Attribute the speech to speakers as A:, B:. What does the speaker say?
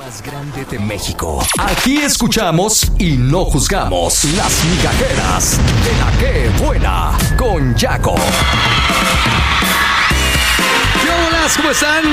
A: más grande de México. Aquí escuchamos y no juzgamos las migajeras de la que buena con Yaco. ¿Qué hola? ¿Cómo están?